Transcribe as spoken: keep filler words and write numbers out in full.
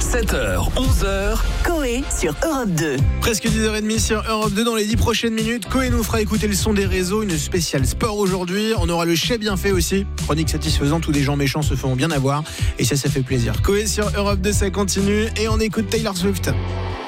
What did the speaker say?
sept heures, onze heures. Coé sur Europe deux. Presque dix heures trente sur Europe deux. Dans les dix prochaines minutes, Coé nous fera écouter le son des réseaux, une spéciale sport aujourd'hui. On aura le chais bien fait aussi. Chronique satisfaisante où des gens méchants se feront bien avoir. Et ça, ça fait plaisir. Coé sur Europe deux, ça continue. Et on écoute Taylor Swift.